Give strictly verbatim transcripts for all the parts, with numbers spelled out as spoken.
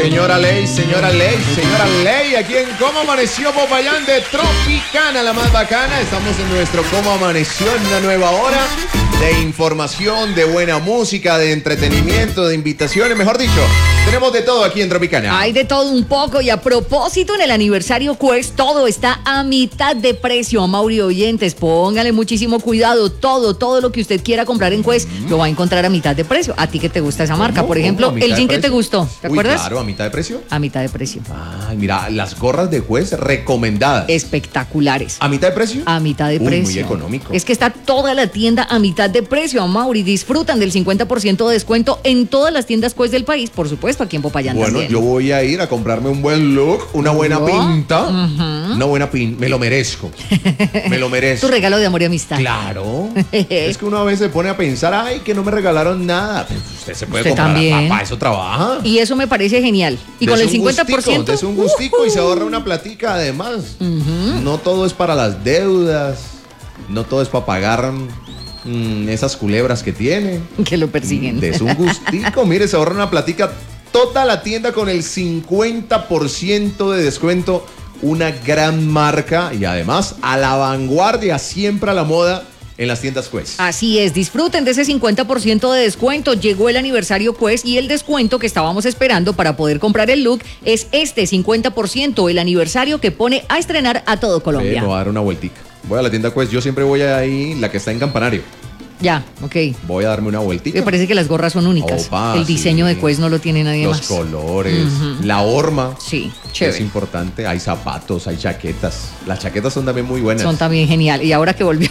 Señora Ley, señora Ley, señora Ley, aquí en Cómo Amaneció Popayán de Tropicana, la más bacana. Estamos en nuestro Cómo Amaneció en una nueva hora de información, de buena música, de entretenimiento, de invitaciones, mejor dicho, tenemos de todo aquí en Tropicana. Hay de todo un poco y a propósito, en el aniversario Quest, todo está a mitad de precio, Mauri oyentes, póngale muchísimo cuidado, todo, todo lo que usted quiera comprar en Quest, mm. lo va a encontrar a mitad de precio. ¿A ti que te gusta esa marca? Por ejemplo, el jean que te gustó, ¿te Uy, acuerdas? Claro, a mitad de precio. A mitad de precio. Ay, mira, las gorras de Quest recomendadas. Espectaculares. ¿A mitad de precio? A mitad de Uy, precio. muy económico. Es que está toda la tienda a mitad de precio, Mauri. Disfrutan del cincuenta por ciento de descuento en todas las tiendas Quest del país, por supuesto, aquí en Popayán bueno, también. Yo voy a ir a comprarme un buen look, una buena ¿No? pinta. Uh-huh. Una buena pinta. Me lo merezco. Me lo merezco. Tu regalo de amor y amistad. Claro. Es que uno a veces se pone a pensar, ay, que no me regalaron nada. Pues usted se puede usted comprar. también. Para eso trabaja. Y eso me parece genial. Y Des con el un cincuenta por ciento. Es un gustico uh-huh. y se ahorra una platica además. Uh-huh. No todo es para las deudas. No todo es para pagar mmm, esas culebras que tiene. Que lo persiguen. Es un gustico. Mire, se ahorra una platica. Toda la tienda con el cincuenta por ciento de descuento. Una gran marca y además a la vanguardia, siempre a la moda en las tiendas Quest. Así es, disfruten de ese cincuenta por ciento de descuento. Llegó el aniversario Quest y el descuento que estábamos esperando para poder comprar el look es este cincuenta por ciento, el aniversario que pone a estrenar a todo Colombia. Sí, me voy a dar una vueltica. Voy a la tienda Quest, yo siempre voy ahí, la que está en Campanario. Ya, ok. Voy a darme una vueltita. Me parece que las gorras son únicas. Opa, el diseño sí. de Quest no lo tiene nadie Los más. Los colores, uh-huh. la horma. Sí, chévere. Es importante. Hay zapatos, hay chaquetas. Las chaquetas son también muy buenas. Son también genial. Y ahora que volvió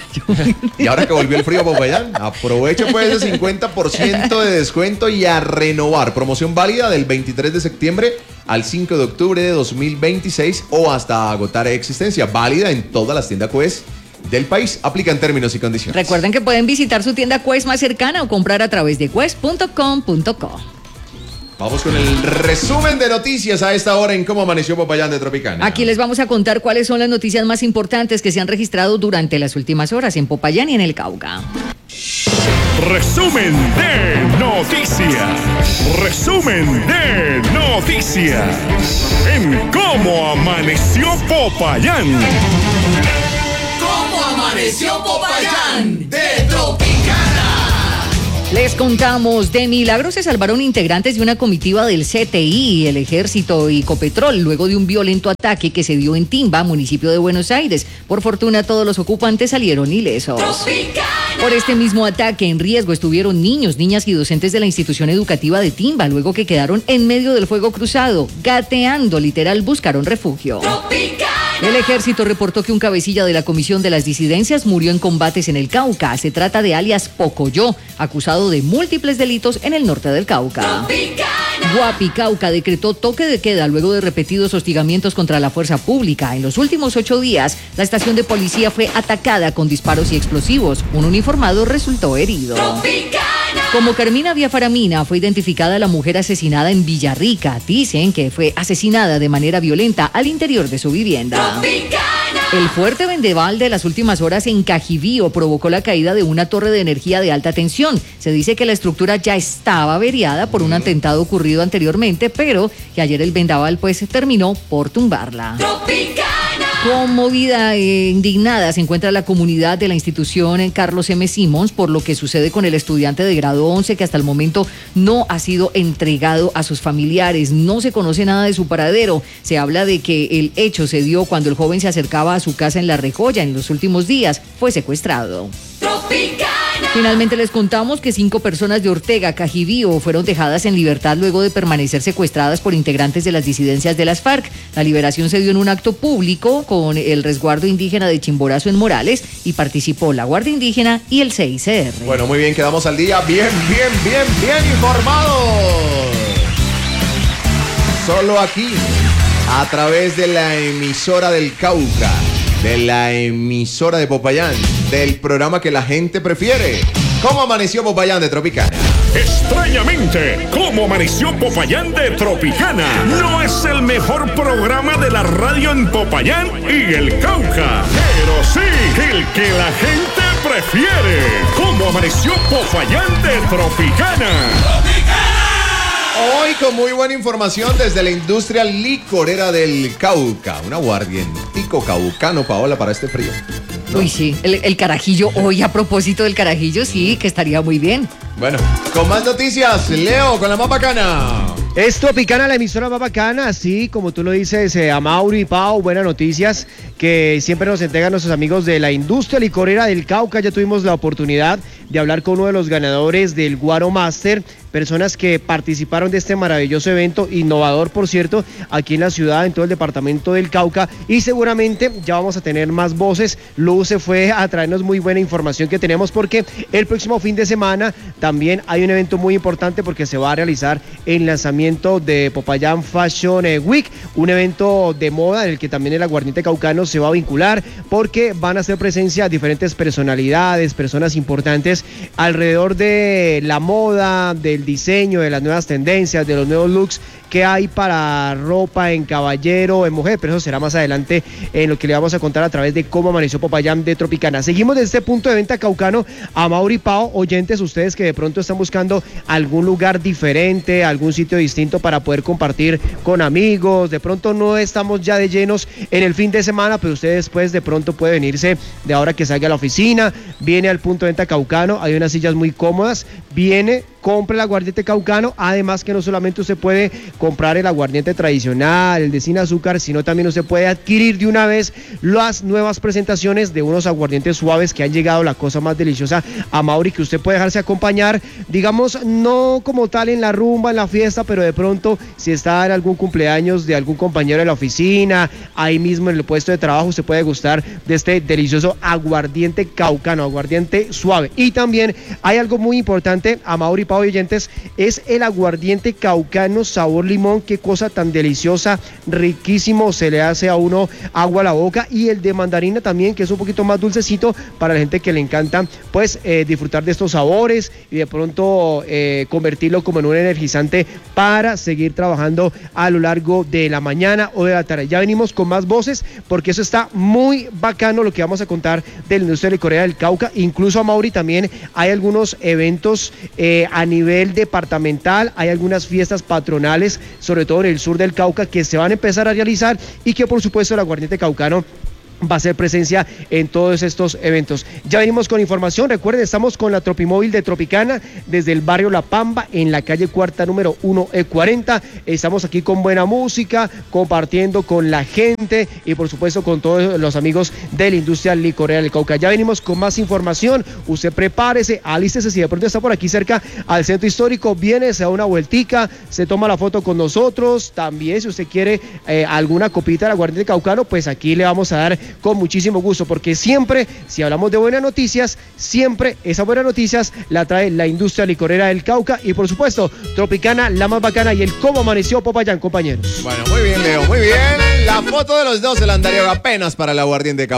Y ahora que volvió el frío a Popayán, aproveche pues ese cincuenta por ciento de descuento y a renovar. Promoción válida del veintitrés de septiembre al cinco de octubre de dos mil veintiséis o hasta agotar existencia. Válida en todas las tiendas Quest del país. Aplican términos y condiciones. Recuerden que pueden visitar su tienda Quest más cercana o comprar a través de quest punto com punto co. Vamos con el resumen de noticias a esta hora en Cómo Amaneció Popayán de Tropicana. Aquí les vamos a contar cuáles son las noticias más importantes que se han registrado durante las últimas horas en Popayán y en el Cauca. Resumen de noticias. Resumen de noticias en Cómo Amaneció Popayán. ¿Cómo amaneció Popayán de Tropicana? Les contamos, de milagro se salvaron integrantes de una comitiva del C T I, el Ejército y Copetrol, luego de un violento ataque que se dio en Timba, municipio de Buenos Aires. Por fortuna, todos los ocupantes salieron ilesos. Tropicana. Por este mismo ataque, en riesgo estuvieron niños, niñas y docentes de la institución educativa de Timba, luego que quedaron en medio del fuego cruzado, gateando, literal, buscaron refugio. Tropicana. El Ejército reportó que un cabecilla de la Comisión de las Disidencias murió en combates en el Cauca. Se trata de alias Pocoyo, acusado de múltiples delitos en el norte del Cauca. Guapi, Cauca, decretó toque de queda luego de repetidos hostigamientos contra la fuerza pública. En los últimos ocho días, la estación de policía fue atacada con disparos y explosivos. Un uniformado resultó herido. Tropicana. Como Carmina Villafaramina, fue identificada la mujer asesinada en Villarrica. Dicen que fue asesinada de manera violenta al interior de su vivienda. Tropicana. El fuerte vendaval de las últimas horas en Cajibío provocó la caída de una torre de energía de alta tensión. Se dice que la estructura ya estaba averiada por un atentado ocurrido anteriormente, pero que ayer el vendaval pues terminó por tumbarla. Tropicana. Conmovida e indignada se encuentra la comunidad de la institución en Carlos M. Simons por lo que sucede con el estudiante de grado once que hasta el momento no ha sido entregado a sus familiares. No se conoce nada de su paradero. Se habla de que el hecho se dio cuando el joven se acercaba a su casa en La Rejoya. En los últimos días fue secuestrado. Tropicana. Finalmente les contamos que cinco personas de Ortega, Cajibío, fueron dejadas en libertad luego de permanecer secuestradas por integrantes de las disidencias de las FARC. La liberación se dio en un acto público con el resguardo indígena de Chimborazo en Morales y participó la Guardia Indígena y el C I C R. Bueno, muy bien, quedamos al día. Bien, bien, bien, bien informados. Solo aquí, a través de la emisora del Cauca, de la emisora de Popayán, del programa que la gente prefiere. ¿Cómo amaneció Popayán de Tropicana? Extrañamente, ¿Cómo amaneció Popayán de Tropicana? No es el mejor programa de la radio en Popayán y el Cauca, pero sí el que la gente prefiere. ¿Cómo amaneció Popayán de Tropicana? ¡Tropicana! Hoy con muy buena información desde la industria licorera del Cauca. Un aguardientico caucano, Paola, para este frío. ¿No? Uy, sí, el, el carajillo. Hoy, a propósito del carajillo, sí, que estaría muy bien. Bueno, con más noticias, Leo, con la más bacana. Es Tropicana, la emisora más bacana, sí, como tú lo dices, eh, a Mauri y Pau, buenas noticias que siempre nos entregan nuestros amigos de la industria licorera del Cauca. Ya tuvimos la oportunidad de hablar con uno de los ganadores del Guaro Master, personas que participaron de este maravilloso evento, innovador por cierto, aquí en la ciudad, en todo el departamento del Cauca, y seguramente ya vamos a tener más voces. Luz se fue a traernos muy buena información que tenemos, porque el próximo fin de semana también hay un evento muy importante, porque se va a realizar el lanzamiento de Popayán Fashion Week, un evento de moda en el que también el aguardiente caucano se va a vincular, porque van a hacer presencia diferentes personalidades, personas importantes alrededor de la moda, del diseño, de las nuevas tendencias, de los nuevos looks que hay para ropa en caballero, en mujer, pero eso será más adelante en lo que le vamos a contar a través de cómo amaneció Popayán de Tropicana. Seguimos desde este punto de venta caucano. A Mauri Pao, oyentes, ustedes que de pronto están buscando algún lugar diferente, algún sitio distinto para poder compartir con amigos, de pronto no estamos ya de llenos en el fin de semana, pero usted después de pronto puede venirse de ahora que salga a la oficina, viene al punto de venta caucano, hay unas sillas muy cómodas, viene, compra el aguardiente caucano, además que no solamente usted puede comprar el aguardiente tradicional, el de sin azúcar, sino también usted puede adquirir de una vez las nuevas presentaciones de unos aguardientes suaves que han llegado, la cosa más deliciosa a Mauri, que usted puede dejarse acompañar, digamos, no como tal en la rumba, en la fiesta, pero de pronto si está en algún cumpleaños de algún compañero de la oficina, ahí mismo en el puesto de trabajo, usted puede gustar de este delicioso aguardiente caucano, aguardiente suave. Y también hay algo muy importante, a Mauri Pau, oyentes, es el aguardiente caucano sabor limón. Qué cosa tan deliciosa, riquísimo, se le hace a uno agua a la boca. Y el de mandarina también, que es un poquito más dulcecito para la gente que le encanta pues eh, disfrutar de estos sabores y de pronto eh, convertirlo como en un energizante para seguir trabajando a lo largo de la mañana o de la tarde. Ya venimos con más voces, porque eso está muy bacano lo que vamos a contar de la industria licorera del Cauca. Incluso a Mauri también hay algunos eventos eh, a nivel departamental, hay algunas fiestas patronales, sobre todo en el sur del Cauca, que se van a empezar a realizar, y que por supuesto el aguardiente caucano va a hacer presencia en todos estos eventos. Ya venimos con información. Recuerden, estamos con la Tropimóvil de Tropicana desde el barrio La Pamba, en la calle Cuarta número uno E cuarenta. Estamos aquí con buena música, compartiendo con la gente y por supuesto con todos los amigos de la industria licorera del Cauca. Ya venimos con más información. Usted prepárese, alístese, si de pronto está por aquí cerca al centro histórico, viene, se da una vueltica, se toma la foto con nosotros. También si usted quiere eh, alguna copita del aguardiente caucano, pues aquí le vamos a dar con muchísimo gusto, porque siempre, si hablamos de buenas noticias, siempre esas buenas noticias la trae la industria licorera del Cauca y por supuesto Tropicana, la más bacana, y el cómo amaneció Popayán, compañeros. Bueno, muy bien, Leo, muy bien. La foto de los dos, el andario apenas para el aguardiente caucano.